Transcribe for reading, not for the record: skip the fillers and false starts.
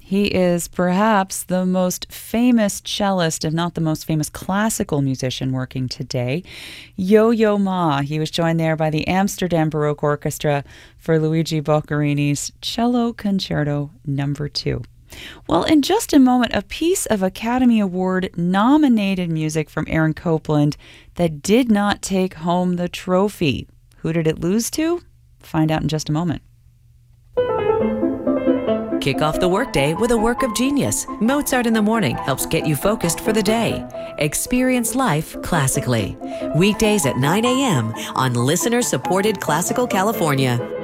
He is perhaps the most famous cellist, if not the most famous classical musician working today, Yo-Yo Ma. He was joined there by the Amsterdam Baroque Orchestra for Luigi Boccherini's Cello Concerto No. 2. Well, in just a moment, a piece of Academy Award nominated music from Aaron Copland that did not take home the trophy. Who did it lose to? Find out in just a moment. Kick off the workday with a work of genius. Mozart in the Morning helps get you focused for the day. Experience life classically. Weekdays at 9 a.m. on listener-supported Classical California.